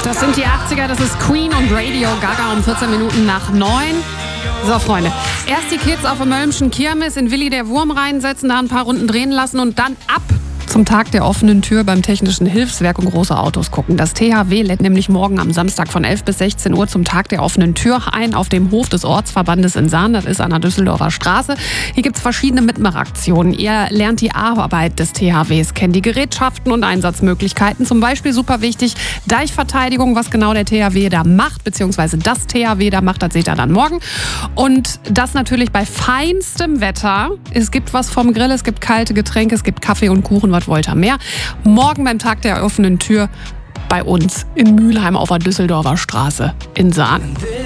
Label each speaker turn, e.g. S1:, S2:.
S1: Das sind die 80er, das ist Queen und Radio Gaga um 14 Minuten nach 9. So, Freunde, erst die Kids auf der Möllnschen Kirmes in Willi der Wurm reinsetzen, da ein paar Runden drehen lassen und dann ab zum Tag der offenen Tür beim Technischen Hilfswerk und große Autos gucken. Das THW lädt nämlich morgen am Samstag von 11 bis 16 Uhr zum Tag der offenen Tür ein auf dem Hof des Ortsverbandes in Sahn. Das ist an der Düsseldorfer Straße. Hier gibt es verschiedene Mitmachaktionen. Ihr lernt die Arbeit des THWs kennen, die Gerätschaften und Einsatzmöglichkeiten. Zum Beispiel super wichtig, Deichverteidigung, was genau der THW da macht, beziehungsweise das THW da macht, das seht ihr dann morgen. Und das natürlich bei feinstem Wetter. Es gibt was vom Grill, es gibt kalte Getränke, es gibt Kaffee und Kuchen, was wollt ihr mehr? Morgen beim Tag der offenen Tür bei uns in Mülheim auf der Düsseldorfer Straße in Sahn.